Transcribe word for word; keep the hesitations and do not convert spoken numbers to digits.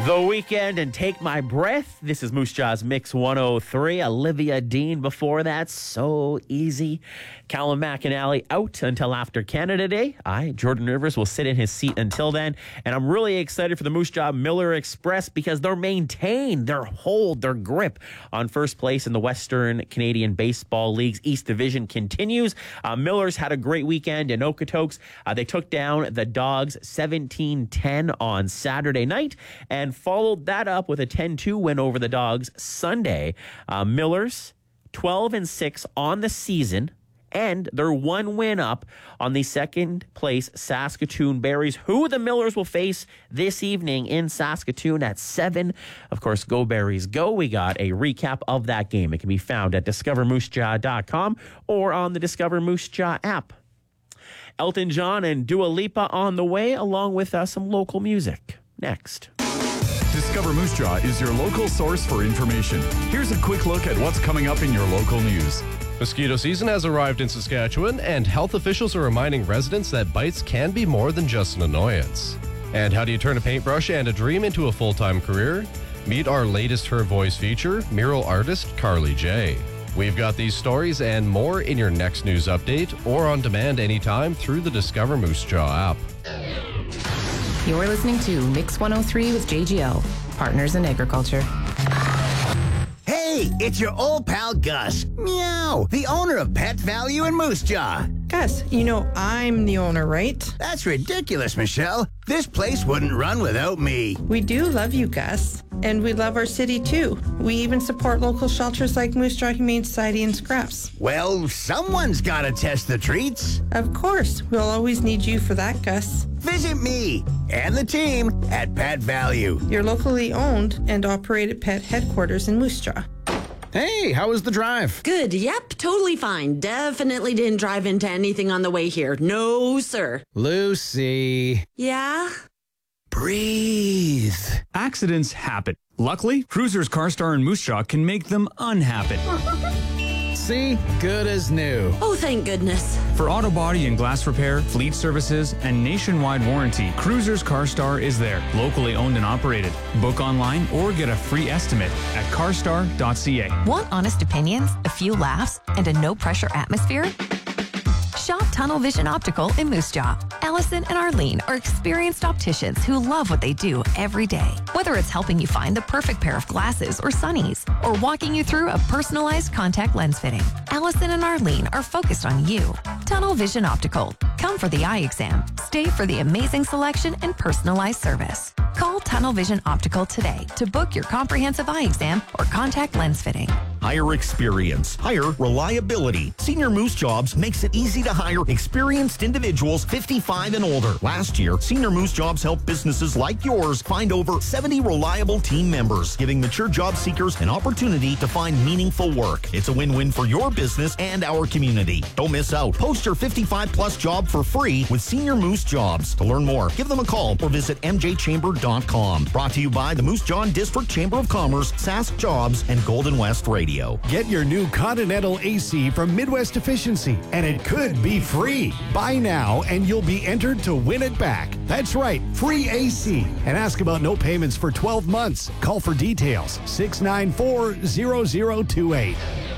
The Weekend and Take My Breath. This is Moose Jaw's Mix one oh three. Olivia Dean before that. So easy. Callum McAnally out until after Canada Day. I, Jordan Rivers, will sit in his seat until then. And I'm really excited for the Moose Jaw Miller Express because they're maintained their hold, their grip on first place in the Western Canadian Baseball League's East Division continues. Uh, Miller's had a great weekend in Okotoks. Uh, they took down the Dogs seventeen ten on Saturday night and followed that up with a ten two win over the Dogs Sunday. Uh, Miller's twelve and six on the season, and they're one win up on the second place Saskatoon Berries, who the Millers will face this evening in Saskatoon at seven. Of course, go Berries, go. We got a recap of that game. It can be found at discover moose jaw dot com or on the Discover Moose Jaw app. Elton John and Dua Lipa on the way, along with uh, some local music. Next. Discover Moose Jaw is your local source for information. Here's a quick look at what's coming up in your local news. Mosquito season has arrived in Saskatchewan, and health officials are reminding residents that bites can be more than just an annoyance. And how do you turn a paintbrush and a dream into a full-time career? Meet our latest Her Voice feature, mural artist Carly J. We've got these stories and more in your next news update or on demand anytime through the Discover Moose Jaw app. You're listening to Mix one oh three with J G L, Partners in Agriculture. Hey, it's your old pal Gus. Meow, the owner of Pet Value in Moose Jaw. Gus, you know I'm the owner, right? That's ridiculous, Michelle. This place wouldn't run without me. We do love you, Gus. And we love our city, too. We even support local shelters like Moose Jaw Humane Society and Scraps. Well, someone's got to test the treats. Of course. We'll always need you for that, Gus. Visit me and the team at Pet Value. Your locally owned and operated pet headquarters in Moose Jaw. Hey, how was the drive? Good. Yep, totally fine. Definitely didn't drive into anything on the way here. No, sir. Lucy. Yeah? Breathe. Accidents happen. Luckily, Cruisers CarStar and Moose Jaw can make them unhappen. See? Good as new. Oh, thank goodness. For auto body and glass repair, fleet services, and nationwide warranty, Cruisers CarStar is there, locally owned and operated. Book online or get a free estimate at carstar dot c a. Want honest opinions, a few laughs, and a no-pressure atmosphere? Shop Tunnel Vision Optical in Moose Jaw. Allison and Arlene are experienced opticians who love what they do every day. Whether it's helping you find the perfect pair of glasses or sunnies, or walking you through a personalized contact lens fitting, Allison and Arlene are focused on you. Tunnel Vision Optical. Come for the eye exam. Stay for the amazing selection and personalized service. Call Tunnel Vision Optical today to book your comprehensive eye exam or contact lens fitting. Hire experience. Hire reliability. Senior Moose Jobs makes it easy to hire experienced individuals fifty-five and older. Last year, Senior Moose Jobs helped businesses like yours find over seventy reliable team members, giving mature job seekers an opportunity to find meaningful work. It's a win-win for your business and our community. Don't miss out. Post your fifty-five plus job for free with Senior Moose Jobs. To learn more, give them a call or visit m j chamber dot com. Brought to you by the Moose Jaw District Chamber of Commerce, Sask Jobs, and Golden West Radio. Get your new Continental A C from Midwest Efficiency, and it could be free. Buy now, and you'll be entered to win it back. That's right, free A C. And ask about no payments for twelve months. Call for details, six nine four, zero zero two eight.